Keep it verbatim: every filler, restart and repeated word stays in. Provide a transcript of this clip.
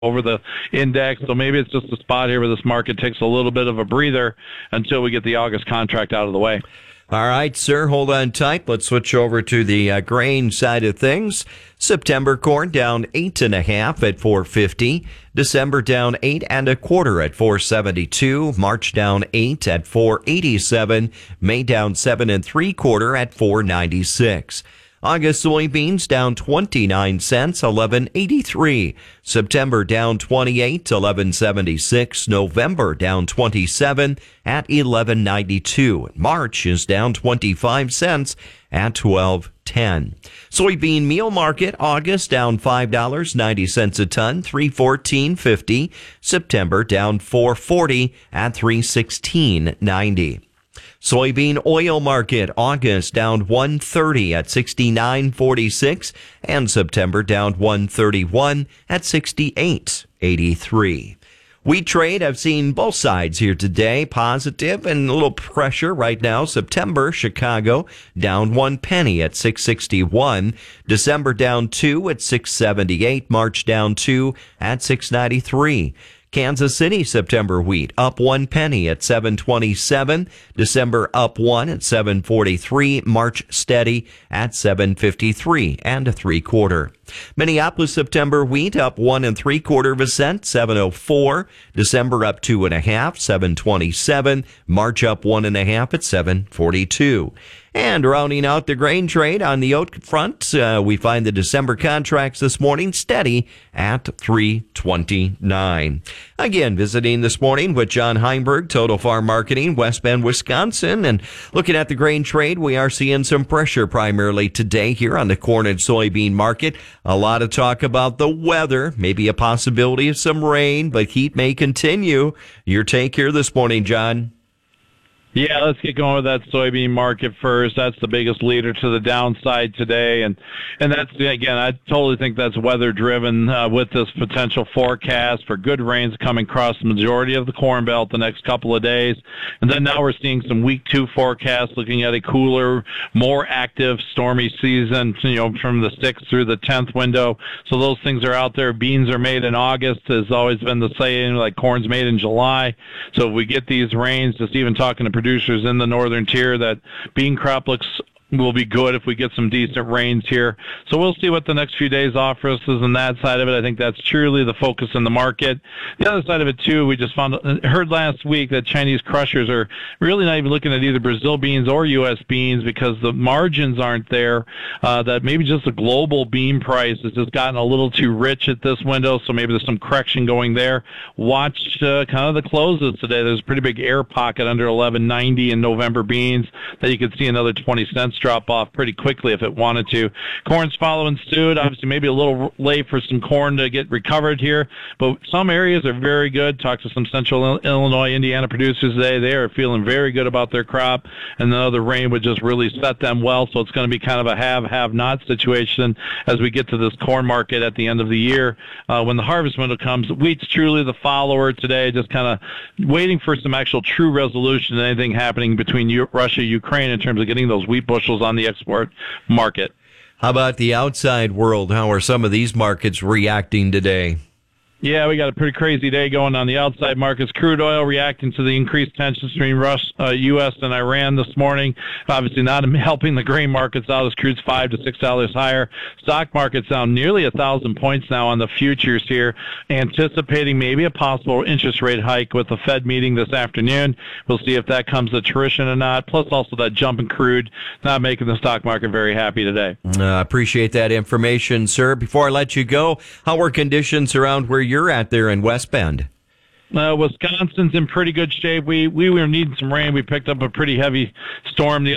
over the index. So maybe it's just a spot here where this market takes a little bit of a breather until we get the August contract out of the way. All right, sir, hold on tight. Let's switch over to the uh, grain side of things. September corn down eight and a half at four fifty. December down eight and a quarter at four seventy-two. March down eight at four eighty-seven. May down seven and three quarter at four ninety-six. August soybeans down twenty-nine cents, eleven eighty-three. September down twenty-eight, eleven seventy-six. November down twenty-seven at eleven ninety-two. March is down twenty-five cents at twelve ten. Soybean meal market, August down five dollars and ninety cents a ton, three fourteen fifty. September down four forty at three sixteen ninety. Soybean oil market, August down one thirty at sixty-nine forty-six, and September down one thirty-one at sixty-eight eighty-three. Wheat trade, I've seen both sides here today, positive and a little pressure right now. September, Chicago down one penny at six sixty-one. December down two at six seventy-eight. March down two at six ninety-three. Kansas City September wheat up one penny at seven twenty-seven. December up one at seven forty-three. March steady at seven fifty-three and a three quarter. Minneapolis September wheat up one and three quarter of a cent, seven oh four. December up two and a half, seven twenty-seven. March up one and a half at seven forty-two. And rounding out the grain trade on the oat front, uh, we find the December contracts this morning steady at three twenty-nine. Again, visiting this morning with John Heinberg, Total Farm Marketing, West Bend, Wisconsin. And looking at the grain trade, we are seeing some pressure primarily today here on the corn and soybean market. A lot of talk about the weather, maybe a possibility of some rain, but heat may continue. Your take here this morning, John? Yeah, let's get going with that soybean market first. That's the biggest leader to the downside today. And, and that's, again, I totally think that's weather driven uh, with this potential forecast for good rains coming across the majority of the Corn Belt the next couple of days. And then now we're seeing some week two forecasts looking at a cooler, more active, stormy season, you know, from the sixth through the tenth window. So those things are out there. Beans are made in August, has always been the saying, like corn's made in July. So if we get these rains, just even talking to producers in the northern tier, that bean crop looks will be good if we get some decent rains here. So we'll see what the next few days offer us on that side of it. I think that's truly the focus in the market. The other side of it, too, we just found heard last week that Chinese crushers are really not even looking at either Brazil beans or U S beans because the margins aren't there, uh, that maybe just the global bean price has just gotten a little too rich at this window, so maybe there's some correction going there. Watch uh, kind of the closes today. There's a pretty big air pocket under eleven ninety in November beans that you could see another twenty cents drop off pretty quickly if it wanted to. Corn's following suit. Obviously, maybe a little late for some corn to get recovered here, but some areas are very good. Talked to some central Illinois, Indiana producers today. They are feeling very good about their crop, and the the rain would just really set them well. So it's going to be kind of a have, have not situation as we get to this corn market at the end of the year. Uh, when the harvest window comes, wheat's truly the follower today, just kind of waiting for some actual true resolution and anything happening between U- Russia, Ukraine in terms of getting those wheat bushels on the export market. How about the outside world? How are some of these markets reacting today? Yeah, we got a pretty crazy day going on the outside markets. Crude oil reacting to the increased tensions between Rus- uh, U S and Iran this morning. Obviously not helping the grain markets out as crude's five to six dollars higher. Stock market's down nearly a thousand points now on the futures here, anticipating maybe a possible interest rate hike with the Fed meeting this afternoon. We'll see if that comes to fruition or not. Plus also that jump in crude not making the stock market very happy today. I uh, appreciate that information, sir. Before I let you go, how are conditions around where you're at there in West Bend? Uh, Wisconsin's in pretty good shape. We we were needing some rain. We picked up a pretty heavy storm the